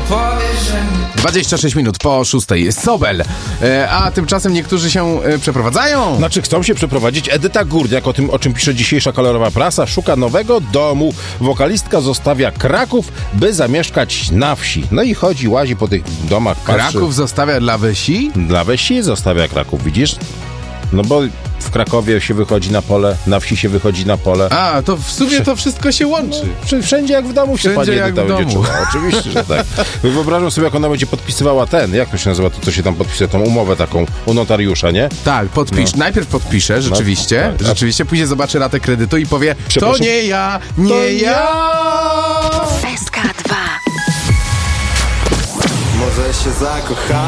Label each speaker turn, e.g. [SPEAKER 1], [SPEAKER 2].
[SPEAKER 1] 26 minut po 6 jest Sobel, a tymczasem niektórzy się przeprowadzają.
[SPEAKER 2] Znaczy chcą się przeprowadzić. Edyta Górniak, o czym pisze dzisiejsza kolorowa prasa, szuka nowego domu. Wokalistka zostawia Kraków, by zamieszkać na wsi. No i chodzi, łazi po tych domach, patrzy.
[SPEAKER 1] Kraków zostawia dla wsi?
[SPEAKER 2] Dla wsi zostawia Kraków, widzisz? No bo w Krakowie się wychodzi na pole, na wsi się wychodzi na pole.
[SPEAKER 1] A, to w sumie to wszystko się łączy.
[SPEAKER 2] Wszędzie jak w domu się
[SPEAKER 1] Wszędzie
[SPEAKER 2] pani
[SPEAKER 1] jak
[SPEAKER 2] Edyta
[SPEAKER 1] w
[SPEAKER 2] będzie
[SPEAKER 1] domu.
[SPEAKER 2] czuła. Oczywiście, że tak. Wyobrażam sobie, jak ona będzie podpisywała jak to się nazywa, to co się tam podpisuje, tą umowę taką u notariusza, nie?
[SPEAKER 1] Tak, najpierw podpisze, rzeczywiście,
[SPEAKER 2] tak.
[SPEAKER 1] rzeczywiście, później zobaczy ratę kredytu i powie, to nie ja, nie ja.
[SPEAKER 3] SK2.
[SPEAKER 4] Może się zakocha.